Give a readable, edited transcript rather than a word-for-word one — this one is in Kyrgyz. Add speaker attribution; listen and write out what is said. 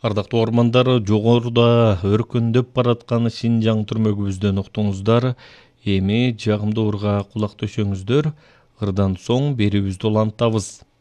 Speaker 1: Ардактуу ормандар, жогоруда өркүндөп бараткан Шинжаң түрмөгүбүздөн уктуңуздар. Эми жагымдуу урга кулак төшөңүздөр. Ырдан соң берүүбүздү улантабыз.